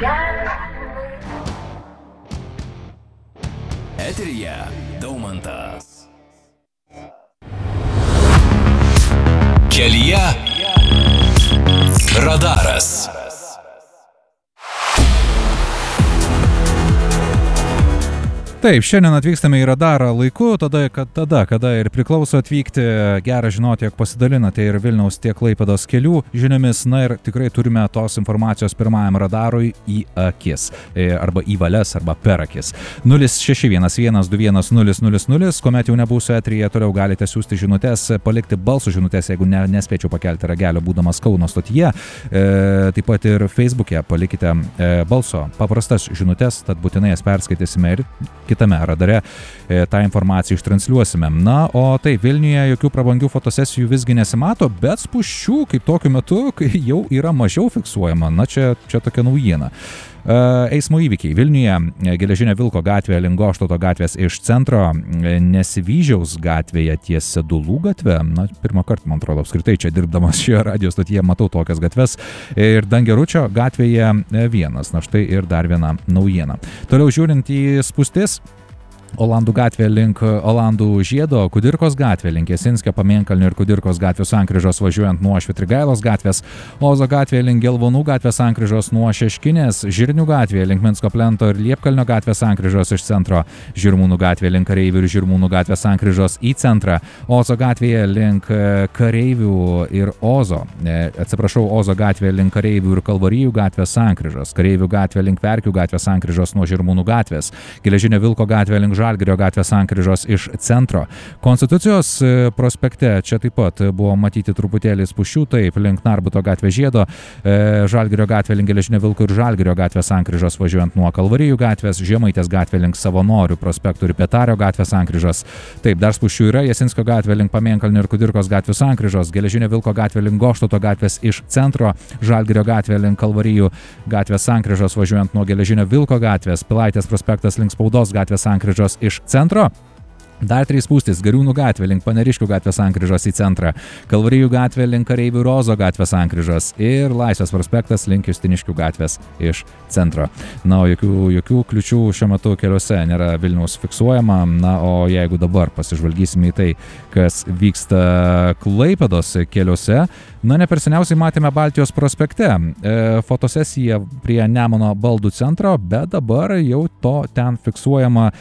Eteryje Daumantas. Kelyje Radaras. Taip, šiandien atvykstame į radarą laiku, kada ir priklauso atvykti. Gera žinoti, jog pasidalinate ir Vilniaus tiek Klaipėdos kelių žiniomis. Na ir tikrai turime tos informacijos pirmajam radarui į akis. Arba į valias, arba per akis. 0611210000, kuomet jau nebūsiu eteryje, toliau galite siūsti žinutes, palikti balsų žinutes, jeigu nespėčiau pakelti ragelio būdamas Kauno stotyje. Taip pat ir Facebook'e palikite balso paprastas žinutes, tad būtinai jas perskaitysime ir kitame radare tą informaciją ištransliuosime. Na, o tai Vilniuje jokių prabangių fotosesijų visgi nesimato, bet spūsčių kaip tokiu metu, kai jau yra mažiau fiksuojama. Na, čia tokia naujiena. Eismo įvykiai Vilniuje, Geležinio Vilko gatvėje, link Goštauto gatvės iš centro, Nesivyžiaus gatvėje ties Sedulų gatve. Na, pirmą kartą, man atrodo, apskritai čia dirbdamas šioje radio stotyje matau tokias gatves. Ir Dangeručio gatvėje vienas. Na, štai ir dar viena naujiena. Toliau žiūrint į spūstis, Olandų gatvė link Olandų žiedo, Kudirkos gatvė link Jasinskio pamėnkalnio ir Kudirkos gatvės sankryžos važiuojant nuo Švitrigailos gatvės, Ozo gatvė link Gelvonų gatvės sankryžos nuo Šeškinės, Žirnių gatvė link Minsko plento ir Liepkalnio gatvės sankryžos iš centro, Žirmūnų gatvė link Kareivių ir Žirmūnų gatvės sankryžos į centrą, Ozo gatvėje link Kareivių ir Ozo gatvė link Kareivių ir Kalvarijų gatvės sankryžos, Kareivių gatvė link Verkių gatvės sankryžos nuo Žirmūnų gatvės, Geležinio Vilko gatvė link Žalgirio gatvės sankryžos iš centro. Konstitucijos prospekte čia taip pat buvo matyti truputėlį spūsčių, taip, link Narbuto gatvės žiedo, Žalgirio gatvė link Geležinio Vilko ir Žalgirio gatvės sankryžos važiuojant nuo Kalvarijų gatvės, Žemaitės gatvė link Savanorių prospektų ir Pietario gatvės sankryžos. Taip, dar spūsčių yra, Jasinskio gatvė link Pamėnkalnio ir Kudirkos gatvės sankryžos, Geležinio Vilko gatvė link Goštauto gatvės iš centro, Žalgirio gatvė link Kalvarijų gatvės sankryžos važiuojant nuo Geležinio Vilko gatvės, Pilaitės prospektas link Spaudos gatvės sankryžos iš centro. Dar 3 spūstys, Gariūnų gatvė link Paneriškių gatvės sankryžos į centrą, Kalvarijų gatvė link Kareivių ir Ozo gatvės sankryžos ir Laisvės prospektas link Justiniškių gatvės iš centro. Na, o jokių kliučių šiuo metu keliuose nėra Vilniaus fiksuojama. Na, o jeigu dabar pasižvalgysime į tai, kas vyksta Klaipėdos keliuose, na, ne per seniausiai matėme Baltijos prospekte fotosesiją prie Nemuno baldų centro, bet dabar jau to ten fiksuojama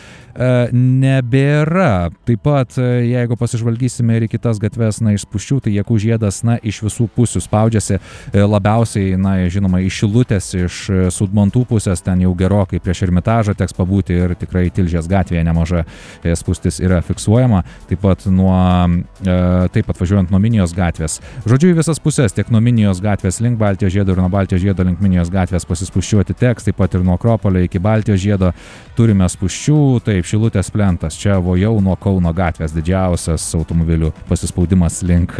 nebėra. Taip pat, jeigu pasižvalgysime ir į kitas gatves, na, iš spūsčių, tai Jakų žiedas, na, iš visų pusių spaudžiasi. Labiausiai, na, žinoma, iš Šilutės, iš Sudmontų pusės, ten jau gerokai prieš Ermitažą teks pabūti ir tikrai Tilžės gatvėje nemaža spūstis yra fiksuojama. Taip pat važiuojant nuo Minijos gatvės. Žodžiu, į visas pusės, tiek nuo Minijos gatvės link Baltijos žiedo ir nuo Baltijos žiedo link Minijos gatvės pasispūsčiuoti teks, taip pat ir nuo Akropolio iki Baltijos žiedo turime spūsčių. Taip, Šilutės plentas, čia jau nuo Kauno gatvės didžiausias automobilių pasispaudimas link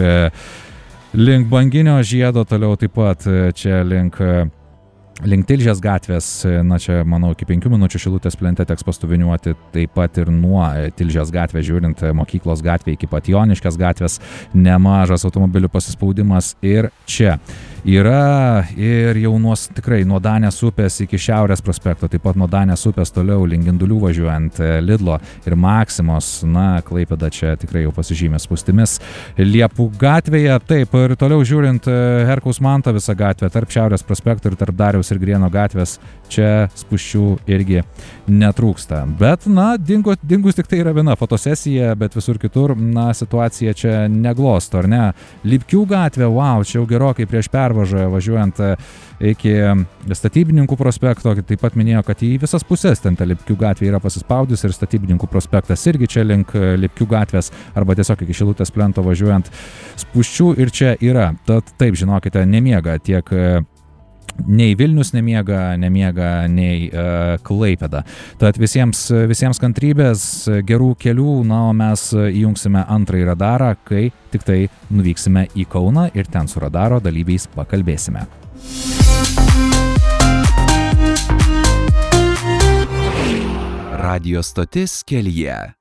Banginio žiedo, toliau taip pat čia link Tilžės gatvės, na čia, manau, iki 5 minučių Šilutės plente teks pastuviniuoti, taip pat ir nuo Tilžės gatvės žiūrint Mokyklos gatvė iki pat Joniškės gatvės nemažas automobilių pasispaudimas ir čia. Yra ir jau tikrai nuo Danės upės iki Šiaurės prospekto, taip pat nuo Danės upės toliau link Gindulių važiuojant Lidlo ir Maksimos, na, Klaipėda čia tikrai jau pasižymė spūstimis. Liepų gatvėje, taip, ir toliau žiūrint Herkaus Manto visą gatvę, tarp Šiaurės prospekto ir tarp Dariaus ir Grieno gatvės, čia spūsčių irgi netrūksta. Bet, na, dingus tik tai yra viena fotosesija, bet visur kitur, na, situacija čia neglosto, ar ne? Lipkių gatvė, wow, čia jau gerokai prieš pervažą važiuojant iki Statybininkų prospekto, taip pat minėjo, kad į visas pusės ten ta Lipkių gatvė yra pasispaudus ir Statybininkų prospektas irgi čia link Lipkių gatvės arba tiesiog iki Šilutės plento važiuojant spūsčių ir čia yra. Tad taip, žinokite, nemiega tiek nei Vilnius nemiega, nei Klaipėda. Tad visiems kantrybės, gerų kelių, na, o mes įjungsime antrąjį radarą, kai tik tai nuvyksime į Kauną ir ten su radaro dalyviais pakalbėsime. Radio stotis Kelyje.